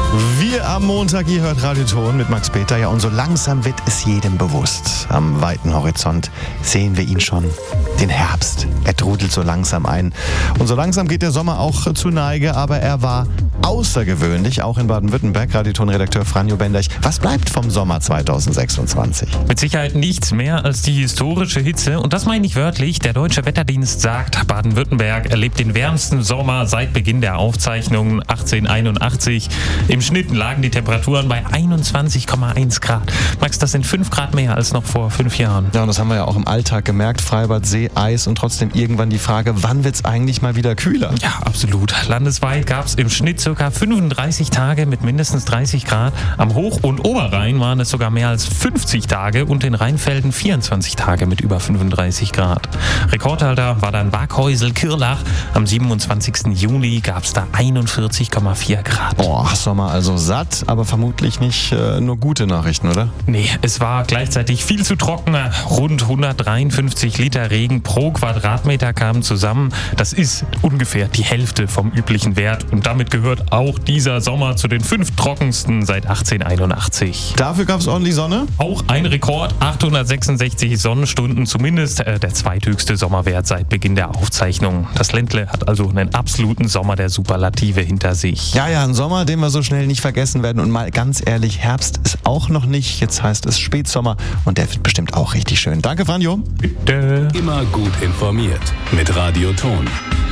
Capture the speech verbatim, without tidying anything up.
Wir am Montag, ihr hört Radio Ton mit Max Peter. Ja, und so langsam wird es jedem bewusst. Am weiten Horizont sehen wir ihn schon. Den Herbst. Er trudelt so langsam ein. Und so langsam geht der Sommer auch zu Neige, aber er war außergewöhnlich, auch in Baden-Württemberg. Radio Ton-Redakteur Franjo Benderch. Was bleibt vom Sommer zweitausendsechsundzwanzig? Mit Sicherheit nichts mehr als die historische Hitze. Und das meine ich wörtlich. Der Deutsche Wetterdienst sagt, Baden-Württemberg erlebt den wärmsten Sommer seit Beginn der Aufzeichnungen achtzehnhunderteinundachtzig. Im Schnitt lagen die Temperaturen bei einundzwanzig Komma eins Grad. Max, das sind fünf Grad mehr als noch vor fünf Jahren. Ja, und das haben wir ja auch im Alltag gemerkt. Freibad, See, Eis und trotzdem irgendwann die Frage, wann wird es eigentlich mal wieder kühler? Ja, absolut. Landesweit gab es im Schnitt ca. fünfunddreißig Tage mit mindestens dreißig Grad. Am Hoch- und Oberrhein waren es sogar mehr als fünfzig Tage und in Rheinfelden vierundzwanzig Tage mit über fünfunddreißig Grad. Rekordhalter war dann Waghäusel-Kürlach. Am siebenundzwanzigsten Juli gab es da einundvierzig Komma vier Grad. Boah, Sommer also satt, aber vermutlich nicht äh, nur gute Nachrichten, oder? Nee, es war gleichzeitig viel zu trocken. Rund hundertdreiundfünfzig Liter Regen pro Quadratmeter kamen zusammen. Das ist ungefähr die Hälfte vom üblichen Wert. Und damit gehört auch dieser Sommer zu den fünf trockensten seit achtzehnhunderteinundachtzig. Dafür gab es ordentlich Sonne? Auch ein Rekord, achthundertsechsundsechzig Sonnenstunden, zumindest äh, der zweithöchste Sommerwert seit Beginn der Aufzeichnung. Das Ländle hat also einen absoluten Sommer der Superlative hinter sich. Ja, ja, ein Sommer, den wir so schnell nicht vergessen werden. Und mal ganz ehrlich, Herbst ist auch noch nicht. Jetzt heißt es Spätsommer und der wird bestimmt auch richtig schön. Danke, Franjo. Bitte. Immer gut informiert mit Radio Ton.